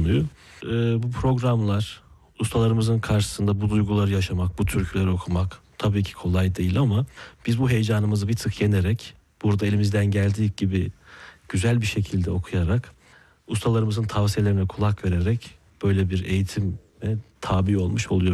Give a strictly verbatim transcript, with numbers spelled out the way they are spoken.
konuyu. Ee, bu programlar, ustalarımızın karşısında bu duyguları yaşamak, bu türküleri okumak tabii ki kolay değil ama biz bu heyecanımızı bir tık yenerek, burada elimizden geldiği gibi güzel bir şekilde okuyarak, ustalarımızın tavsiyelerine kulak vererek böyle bir eğitime tabi olmuş oluyoruz.